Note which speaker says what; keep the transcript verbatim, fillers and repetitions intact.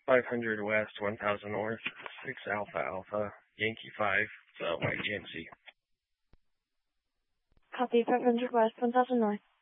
Speaker 1: five hundred West, one thousand North, six Alpha Alpha, Yankee five, uh, White G M C.
Speaker 2: Copy, five hundred West, one thousand North.